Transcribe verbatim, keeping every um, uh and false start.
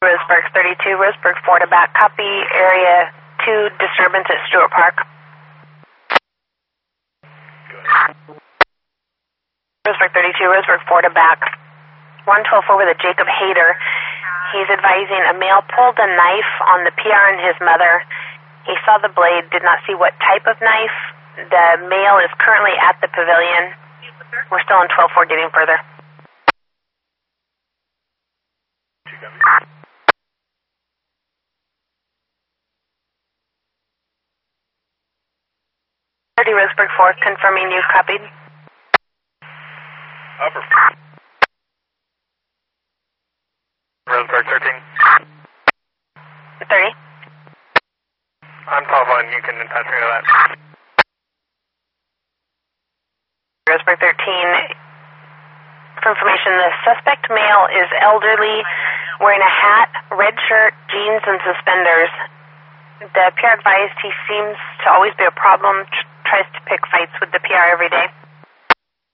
Roseburg thirty-two, Roseburg four to back. Copy area two disturbance at Stewart Park. Roseburg thirty-two, Roseburg four to back. one twelve four with a Jacob Hayter. He's advising a male pulled a knife on the P R and his mother. He saw the blade, did not see what type of knife. The male is currently at the pavilion. We're still on twelve four getting further. thirty Roseburg four, confirming you've copied. Upper. Roseburg thirteen. thirty. I'm telephone, you can attach me to that. Roseburg thirteen. For information, the suspect male is elderly, wearing a hat, red shirt, jeans, and suspenders. The P R advised he seems to always be a problem, tries to pick fights with the P R every day.